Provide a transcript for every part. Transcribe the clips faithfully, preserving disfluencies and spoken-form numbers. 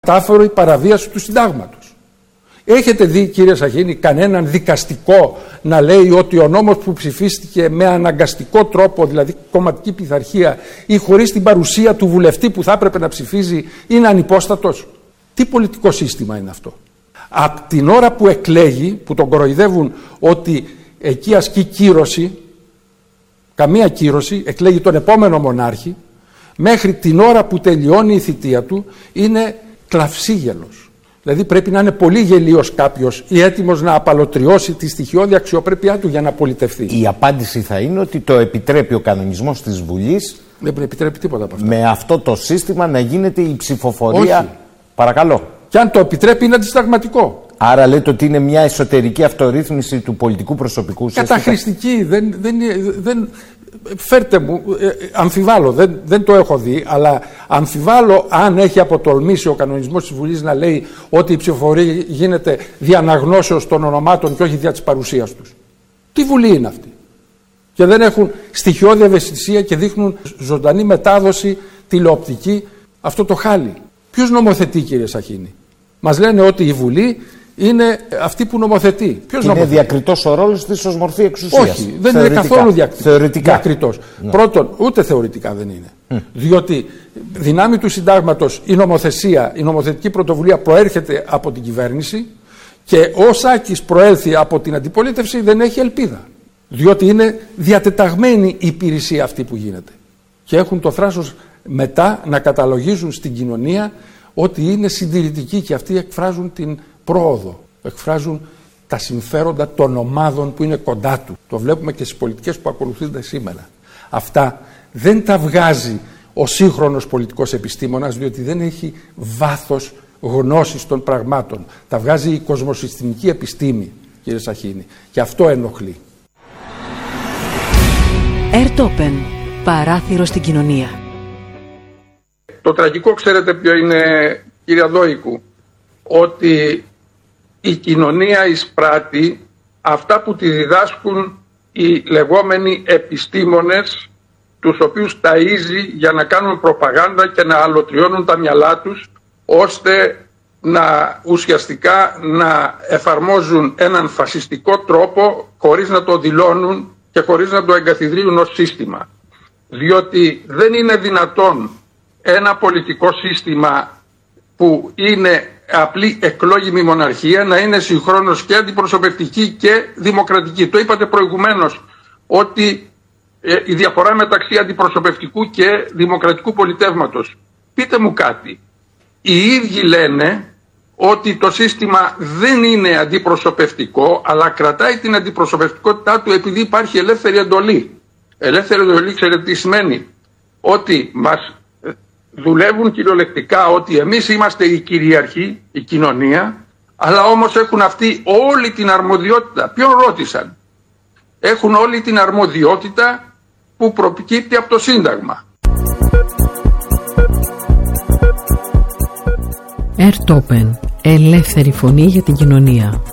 Κατάφορη παραβίαση του συντάγματος. Έχετε δει, κύριε Σαχίνη, κανέναν δικαστικό να λέει ότι ο νόμος που ψηφίστηκε με αναγκαστικό τρόπο, δηλαδή κομματική πειθαρχία ή χωρίς την παρουσία του βουλευτή που θα έπρεπε να ψηφίζει, είναι ανυπόστατος? Τι πολιτικό σύστημα είναι αυτό? Από την ώρα που εκλέγει, που τον κοροϊδεύουν ότι εκεί ασκεί κύρωση, καμία κύρωση, εκλέγει τον επόμενο μονάρχη, μέχρι την ώρα που τελειώνει η θητεία του είναι κλαυσίγελος. Δηλαδή πρέπει να είναι πολύ γελίος κάποιος ή έτοιμος να απαλωτριώσει τη στοιχειώδη αξιοπρέπειά του για να πολιτευθεί. Η απάντηση θα είναι ότι το επιτρέπει ο κανονισμός της Βουλής. Δεν επιτρέπει τίποτα από αυτό. Με αυτό το σύστημα να γίνεται η ψηφοφορία. Όχι. Παρακαλώ. Και αν το επιτρέπει είναι αντισυνταγματικό. Άρα λέτε ότι είναι μια εσωτερική αυτορύθμιση του πολιτικού προσωπικού. Καταχρηστική. Δεν, δεν, δεν, φέρτε μου, ε, αμφιβάλλω, δεν, δεν το έχω δει, αλλά αμφιβάλλω αν έχει αποτολμήσει ο κανονισμός της Βουλής να λέει ότι η ψηφοφορία γίνεται δια αναγνώσεως των ονομάτων και όχι δια της παρουσίας τους. Τι Βουλή είναι αυτή? Και δεν έχουν στοιχειώδη ευαισθησία και δείχνουν ζωντανή μετάδοση τηλεοπτική αυτό το χάλι. Ποιος νομοθετεί, κύριε Σαχίνη? Μας λένε ότι η Βουλή είναι αυτή που νομοθετεί. Ποιος είναι νομοθετεί? Διακριτός ο ρόλος της ως μορφή εξουσίας. Όχι, δεν θεωρητικά. Είναι καθόλου διακ... θεωρητικά. διακριτός. Ναι. Πρώτον, ούτε θεωρητικά δεν είναι. Mm. Διότι δυνάμει του συντάγματος η νομοθεσία, η νομοθετική πρωτοβουλία προέρχεται από την κυβέρνηση και ο Σάκης προέλθει από την αντιπολίτευση, δεν έχει ελπίδα. Διότι είναι διατεταγμένη η υπηρεσία αυτή που γίνεται. Και έχουν το θράσος μετά να καταλογίζουν στην κοινωνία ότι είναι συντηρητικοί και αυτοί εκφράζουν την πρόοδο, εκφράζουν τα συμφέροντα των ομάδων που είναι κοντά του. Το βλέπουμε και στις πολιτικές που ακολουθούνται σήμερα. Αυτά δεν τα βγάζει ο σύγχρονος πολιτικός επιστήμονας, διότι δεν έχει βάθος γνώσης των πραγμάτων. Τα βγάζει η κοσμοσυστημική επιστήμη, κύριε Σαχίνη, και αυτό ενοχλεί. Ερτόπεν, παράθυρο στην κοινωνία. Το τραγικό, ξέρετε ποιο είναι, κύριε Δόικου? Ότι η κοινωνία εισπράττει αυτά που τη διδάσκουν οι λεγόμενοι επιστήμονες, τους οποίους ταΐζει για να κάνουν προπαγάνδα και να αλωτριώνουν τα μυαλά τους, ώστε να ουσιαστικά να εφαρμόζουν έναν φασιστικό τρόπο χωρίς να το δηλώνουν και χωρίς να το εγκαθιδρύουν ως σύστημα. Διότι δεν είναι δυνατόν ένα πολιτικό σύστημα που είναι απλή εκλόγιμη μοναρχία να είναι συγχρόνως και αντιπροσωπευτική και δημοκρατική. Το είπατε προηγουμένως ότι ε, η διαφορά μεταξύ αντιπροσωπευτικού και δημοκρατικού πολιτεύματος. Πείτε μου κάτι. Οι ίδιοι λένε ότι το σύστημα δεν είναι αντιπροσωπευτικό, αλλά κρατάει την αντιπροσωπευτικότητά του επειδή υπάρχει ελεύθερη εντολή. Ελεύθερη εντολή, ξέρετε τι σημαίνει? Ότι μας δουλεύουν κυριολεκτικά ότι εμείς είμαστε οι κυριαρχοί, η κοινωνία, αλλά όμως έχουν αυτοί όλη την αρμοδιότητα. Ποιον ρώτησαν? Έχουν όλη την αρμοδιότητα που προκύπτει από το Σύνταγμα. Ερτόπεν, ελεύθερη φωνή για την κοινωνία.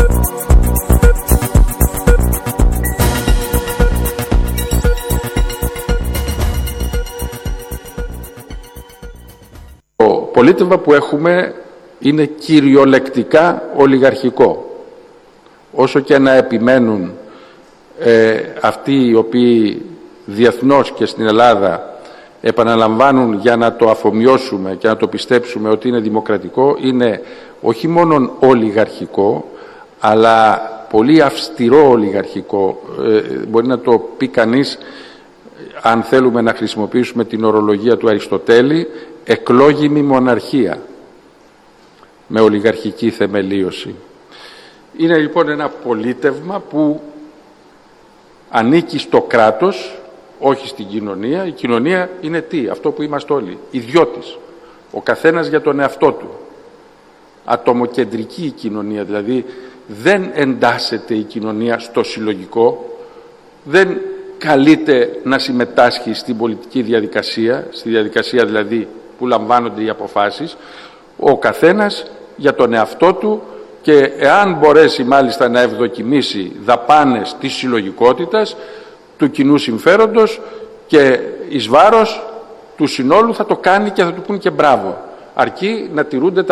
Το πολίτευμα που έχουμε είναι κυριολεκτικά ολιγαρχικό. Όσο και να επιμένουν ε, αυτοί οι οποίοι διεθνώς και στην Ελλάδα επαναλαμβάνουν για να το αφομοιώσουμε και να το πιστέψουμε ότι είναι δημοκρατικό, είναι όχι μόνο ολιγαρχικό, αλλά πολύ αυστηρό ολιγαρχικό. Ε, μπορεί να το πει κανείς, αν θέλουμε να χρησιμοποιήσουμε την ορολογία του Αριστοτέλη, εκλόγιμη μοναρχία με ολιγαρχική θεμελίωση. Είναι λοιπόν ένα πολίτευμα που ανήκει στο κράτος, όχι στην κοινωνία. Η κοινωνία είναι τι? Αυτό που είμαστε όλοι, ιδιώτης. Ο καθένας για τον εαυτό του. Ατομοκεντρική η κοινωνία, δηλαδή δεν εντάσσεται η κοινωνία στο συλλογικό, δεν καλείται να συμμετάσχει στην πολιτική διαδικασία, στη διαδικασία δηλαδή που λαμβάνονται οι αποφάσεις. Ο καθένας για τον εαυτό του, και εάν μπορέσει μάλιστα να ευδοκιμήσει δαπάνες της συλλογικότητας, του κοινού συμφέροντος και εις βάρος του συνόλου, θα το κάνει και θα του πούν και μπράβο, αρκεί να τηρούνται τα